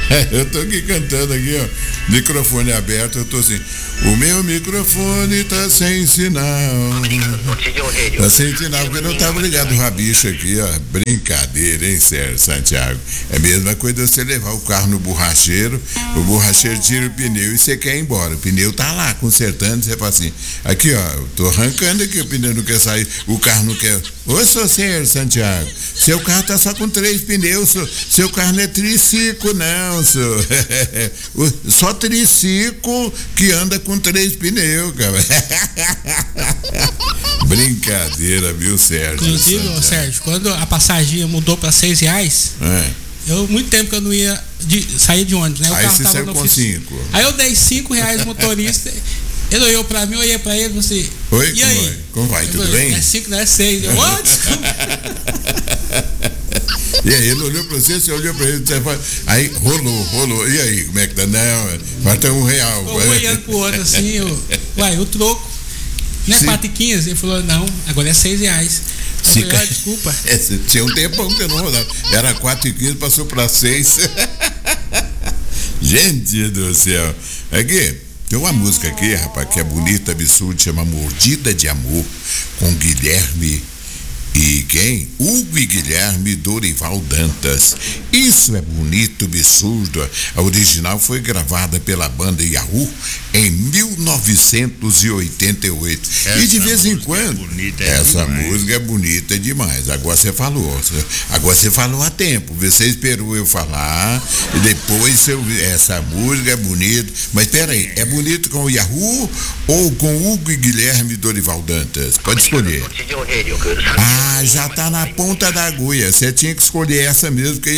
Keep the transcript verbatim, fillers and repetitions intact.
Eu tô aqui cantando aqui, ó. Microfone aberto, eu tô assim. O meu microfone tá sem sinal. Tá sem sinal, porque não tava ligado o rabicho aqui, ó. Brincadeira, hein, Sérgio Santiago? É a mesma coisa você levar o carro no borracheiro, o borracheiro tira o pneu e você quer ir embora. O pneu tá lá, consertando, você fala assim, aqui, ó, eu tô arrancando aqui, o pneu não quer sair, o carro não quer. Ô, seu Sérgio Santiago, seu carro tá só com três pneus, seu, seu carro não é triciclo, não, seu. Só triciclo que anda com três pneus, cara. Brincadeira, viu, Sérgio? Inclusive, ô, Sérgio, quando a passagem mudou para seis reais, é. eu muito tempo que eu não ia de, sair de ônibus, né? O aí carro você tava saiu com cinco. Aí eu dei cinco reais motorista. Ele olhou pra mim, eu olhei pra ele e você. Oi, e aí? Como vai? Tudo bem? É cinco, não é seis. Eu, oh, desculpa. E aí, ele olhou pra você, você olhou pra ele, você fala, aí rolou, rolou. E aí, como é que tá? Não, vai ter um real. Eu olhando pro outro assim, eu, uai, o troco. Não é quatro e quinze? Ele falou, não, agora é seis reais. Eu Se falei, ah, desculpa. É, tinha um tempão que eu não rodava. Era quatro e quinze, passou pra seis. Gente do céu. Aqui, tem uma música aqui, rapaz, que é bonita, absurda, chama Mordida de Amor, com Guilherme e quem? Hugo e Guilherme Dorival Dantas. Isso é bonito, absurdo. A original foi gravada pela banda Yahoo em mil novecentos e oitenta e oito. Essa e de vez em quando, é essa demais. música é bonita demais. Agora você falou, agora você falou a tempo. Você esperou eu falar e depois eu, essa música é bonita. Mas peraí, é bonito com o Yahoo ou com Hugo e Guilherme Dorival Dantas? Pode escolher. Ah, já tá na ponta da agulha. Você tinha que escolher essa mesmo, porque